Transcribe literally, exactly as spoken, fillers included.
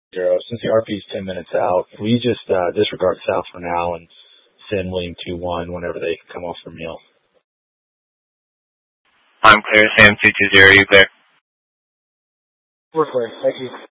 Zero. Since the R P is ten minutes out, will you just uh, disregard South for now and send William two one whenever they come off their meal? I'm clear. Sam two two zero, you clear? We're clear. Thank you.